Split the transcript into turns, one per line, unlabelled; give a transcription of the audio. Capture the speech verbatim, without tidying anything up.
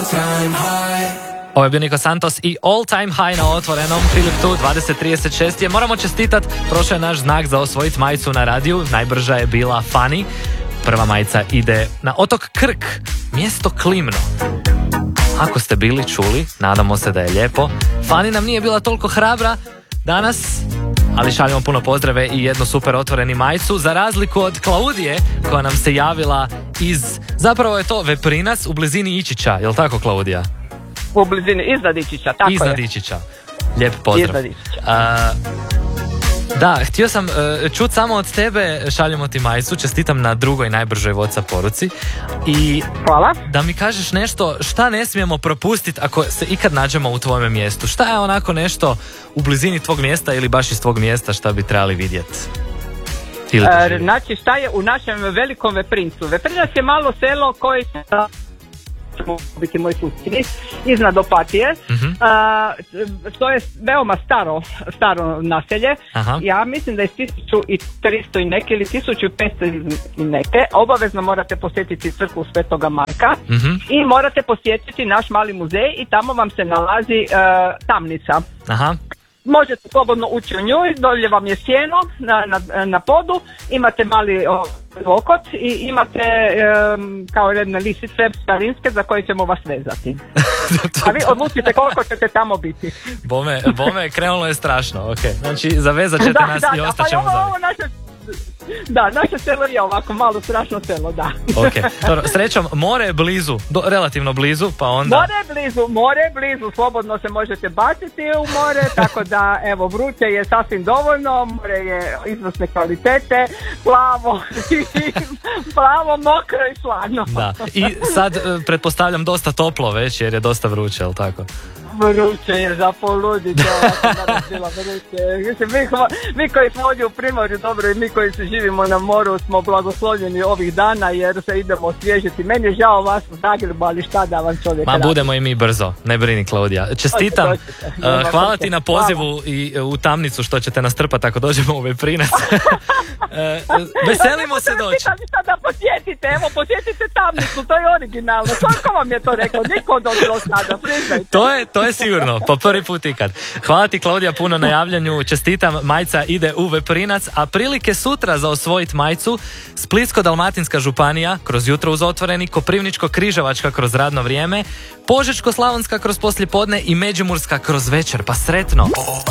Ovo je bio Niko Santos i All Time High na Otvorenom. Filip tu, dvadeset trideset šest je. Moramo čestitat, prošao je naš znak za osvojit majicu na radiju. Najbrža je bila Fanny. Prva majica ide na otok Krk, mjesto Klimno. Ako ste bili čuli, nadamo se da je lijepo. Fanny nam nije bila toliko hrabra danas, ali šaljemo puno pozdrave i jednu super otvoreni majicu, za razliku od Klaudije koja nam se javila iz, zapravo je to Veprinac u blizini Ičića, jel tako, Klaudija?
U blizini, iznad Ičića, tako
iznad
je.
Ičića. Lijep pozdrav.
Iznad Ičića.
Uh, da, htio sam uh, čuti samo od tebe, šaljemo ti majicu, čestitam na drugoj najbržoj WhatsApp poruci. I
hvala.
Da mi kažeš nešto, šta ne smijemo propustiti ako se ikad nađemo u tvojem mjestu? Šta je onako nešto u blizini tvog mjesta ili baš iz tvog mjesta šta bi trebali vidjeti?
E, znači, šta je u našem velikom Veprincu? Veprinac je malo selo koji se... biti moj susjedi, iznad Opatije.
Uh-huh.
Uh, to je veoma staro, staro naselje.
Aha.
Ja mislim da je tisuću tristo i neke ili tisuću petsto i neke. Obavezno morate posjetiti crkvu Svetoga Marka.
Uh-huh. I
morate posjetiti naš mali muzej i tamo vam se nalazi uh, tamnica.
Aha.
Možete slobodno ući u nju, dolje vam je sjeno na, na, na podu, imate mali o, okot i imate um, kao jedne lisice starinske za koje ćemo vas vezati. A vi odlučite koliko ćete tamo biti.
Bome, bome krenulo je strašno, ok. Znači zavezat ćete
da,
nas
da,
i
da,
ostaćemo
pa
za
ovo naše, da, naše selo je ovako malo strašno selo, da.
Ok, dobro, srećom, more je blizu, do, relativno blizu, pa onda...
More je blizu, more je blizu, slobodno se možete baciti u more, tako da, evo, vruće je sasvim dovoljno, more je izvrsne kvalitete, plavo, plavo, mokro i slavno.
Da, i sad pretpostavljam dosta toplo već, jer je dosta vruće, jel tako?
Vruće je za poluditi, ovako danas bila vruće. Mislim, mi, mi koji smo ovdje u Primorju, dobro, i mi koji se živimo na moru smo blagoslovljeni ovih dana jer se idemo osvježiti. Meni je žao vas u Zagrebu, ali šta da vam čovjek
Ma
radi.
Budemo i mi brzo, ne brini, Klaudija. Čestitam,
Doći, doći.
uh, hvala ti na pozivu i uh, u tamnicu što ćete nas trpati ako dođemo u Veprinac. uh, veselimo se doći.
Pitam šta da posjetite, evo posjetite tamnicu, to je originalno. Koliko vam je to rekao? Niko došlo sada, priznajte.
To je, to je sigurno, po prvi put ikad. Hvala ti, Klaudija, puno na javljanju. Čestitam, majica ide u Veprinac, a prilike sutra za osvojit majicu: Splitsko-dalmatinska županija kroz jutro uz Otvoreni, Koprivničko-križevačka kroz radno vrijeme, Požeško-slavonska kroz poslijepodne i Međimurska kroz večer. Pa sretno!